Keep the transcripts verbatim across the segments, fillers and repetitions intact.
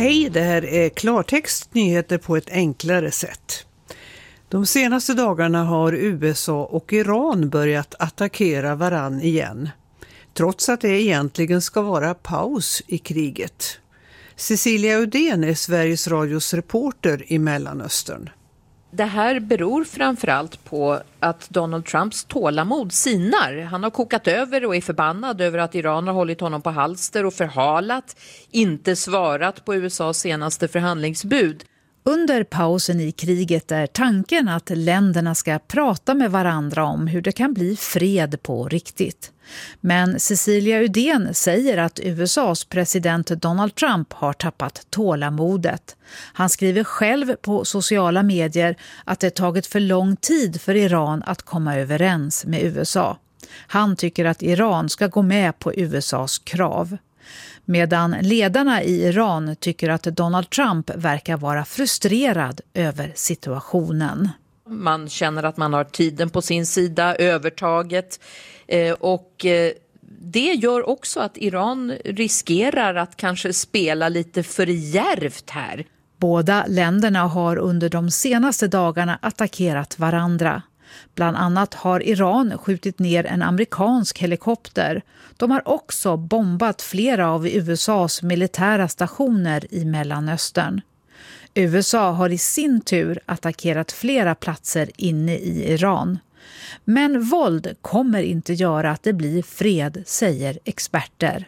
Hej, det här är klartext nyheter på ett enklare sätt. De senaste dagarna har U S A och Iran börjat attackera varann igen, trots att det egentligen ska vara paus i kriget. Cecilia Udén är Sveriges Radios reporter i Mellanöstern. Det här beror framförallt på att Donald Trumps tålamod sinar. Han har kokat över och är förbannad över att Iran har hållit honom på halster och förhalat, inte svarat på U S As senaste förhandlingsbud. Under pausen i kriget är tanken att länderna ska prata med varandra om hur det kan bli fred på riktigt. Men Cecilia Udén säger att U S As president Donald Trump har tappat tålamodet. Han skriver själv på sociala medier att det tagit för lång tid för Iran att komma överens med U S A. Han tycker att Iran ska gå med på U S As krav. Medan ledarna i Iran tycker att Donald Trump verkar vara frustrerad över situationen. Man känner att man har tiden på sin sida, övertaget, och det gör också att Iran riskerar att kanske spela lite för djärvt här. Båda länderna har under de senaste dagarna attackerat varandra. Bland annat har Iran skjutit ner en amerikansk helikopter. De har också bombat flera av U S As militära stationer i Mellanöstern. U S A har i sin tur attackerat flera platser inne i Iran. Men våld kommer inte göra att det blir fred, säger experter.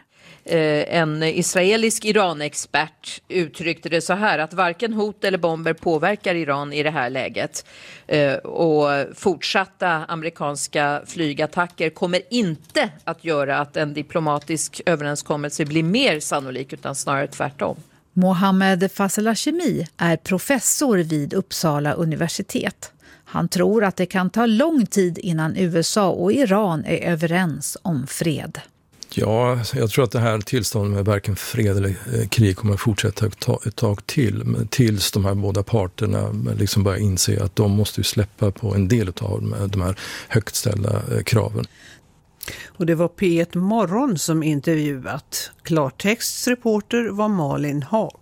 En israelisk Iran-expert uttryckte det så här, att varken hot eller bomber påverkar Iran i det här läget. Och fortsatta amerikanska flygattacker kommer inte att göra att en diplomatisk överenskommelse blir mer sannolik, utan snarare tvärtom. Mohammed Faselashemi är professor vid Uppsala universitet. Han tror att det kan ta lång tid innan U S A och Iran är överens om fred. Ja, jag tror att det här tillståndet med varken fred eller krig kommer att fortsätta ett tag till. Tills de här båda parterna liksom börjar inse att de måste ju släppa på en del av de här högt ställda kraven. Och det var P ett Morgon som intervjuat. Klartexts reporter var Malin Haag.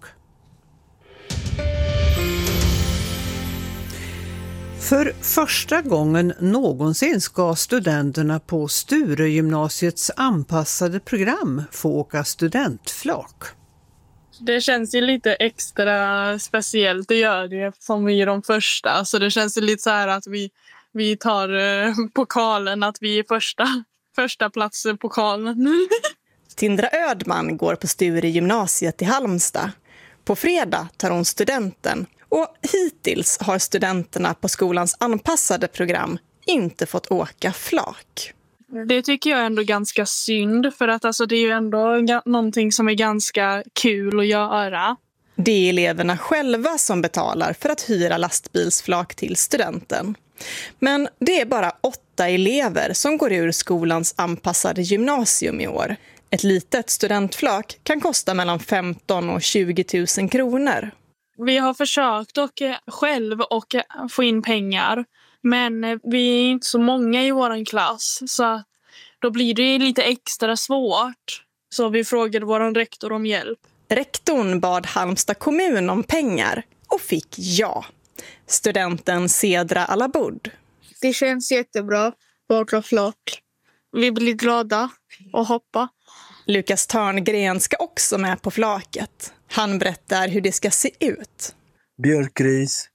För första gången någonsin ska studenterna på Sturegymnasiets anpassade program få åka studentflak. Det känns ju lite extra speciellt, det gör det som vi är de första. Så det känns ju lite så här att vi, vi tar eh, pokalen, att vi är första, första plats i pokalen. Tindra Ödman går på Sturegymnasiet i Halmstad. På fredag tar hon studenten. Och hittills har studenterna på skolans anpassade program inte fått åka flak. Det tycker jag är ändå ganska synd, för att alltså, det är ju ändå ga- någonting som är ganska kul att göra. Det är eleverna själva som betalar för att hyra lastbilsflak till studenten. Men det är bara åtta elever som går ur skolans anpassade gymnasium i år. Ett litet studentflak kan kosta mellan femton och tjugo tusen kronor. Vi har försökt och själv och få in pengar, men vi är inte så många i vår klass, så då blir det lite extra svårt. Så vi frågade vår rektor om hjälp. Rektorn bad Halmstad kommun om pengar och fick ja. Studenten Cedra Alabud. Det känns jättebra att åka flak. Vi blir glada och hoppa. Lukas Törngren ska också med på flaket. Han berättar hur det ska se ut. Björkris,